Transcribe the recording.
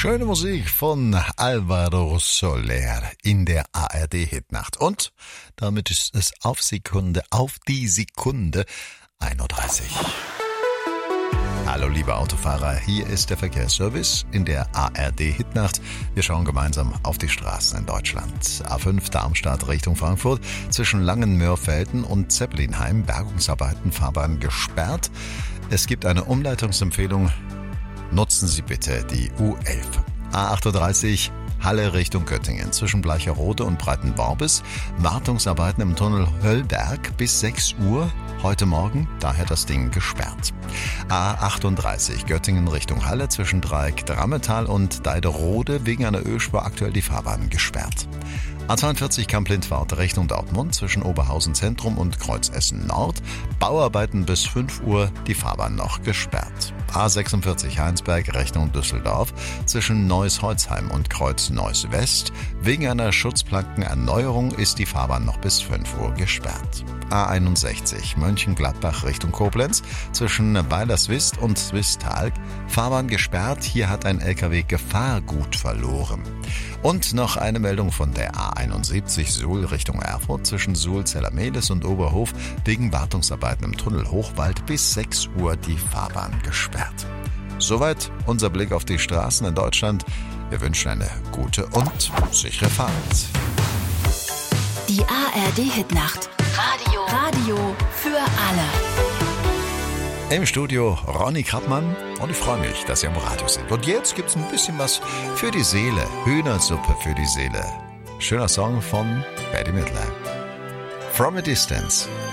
Schöne Musik von Alvaro Soler in der ARD-Hitnacht. Und damit ist es auf die Sekunde 1:30 Uhr. Hallo liebe Autofahrer, hier ist der Verkehrsservice in der ARD-Hitnacht. Wir schauen gemeinsam auf die Straßen in Deutschland. A5 Darmstadt Richtung Frankfurt, zwischen Langenmörfelden und Zeppelinheim, Bergungsarbeiten, Fahrbahn gesperrt. Es gibt eine Umleitungsempfehlung. Nutzen Sie bitte die U11. A38 Halle Richtung Göttingen, zwischen Bleicherode und Breitenworbis. Wartungsarbeiten im Tunnel Höllberg bis 6 Uhr heute Morgen, daher das Ding gesperrt. A38 Göttingen Richtung Halle, zwischen Dreieck Drammetal und Deiderode, wegen einer Ölspur aktuell die Fahrbahn gesperrt. A42 Kamp-Lindwart Richtung Dortmund, zwischen Oberhausen Zentrum und Kreuz Essen Nord. Bauarbeiten bis 5 Uhr, die Fahrbahn noch gesperrt. A46 Heinsberg Richtung Düsseldorf, zwischen Neuss-Holzheim und Kreuz Neuss West. Wegen einer Schutzplankenerneuerung ist die Fahrbahn noch bis 5 Uhr gesperrt. A61 Mönchengladbach Richtung Koblenz, zwischen Weilerswist und Swisttal. Fahrbahn gesperrt, hier hat ein LKW Gefahrgut verloren. Und noch eine Meldung von der A71 Suhl Richtung Erfurt, zwischen Suhl-Zellermehlis und Oberhof, wegen Wartungsarbeiten im Tunnel Hochwald bis 6 Uhr die Fahrbahn gesperrt. Soweit unser Blick auf die Straßen in Deutschland. Wir wünschen eine gute und sichere Fahrt. Die ARD-Hitnacht. Radio für alle. Im Studio Ronny Krappmann und ich freue mich, dass Sie am Radio sind. Und jetzt gibt's ein bisschen was für die Seele. Hühnersuppe für die Seele. Schöner Song von Bette Midler. From a Distance.